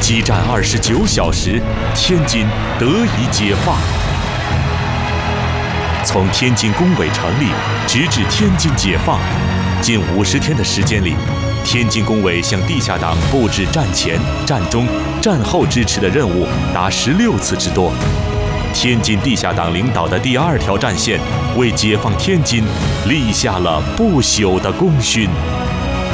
激战29小时，天津得以解放。从天津工委成立直至天津解放，近50天的时间里，天津工委向地下党布置战前、战中、战后支持的任务达16次之多。天津地下党领导的第2条战线，为解放天津立下了不朽的功勋。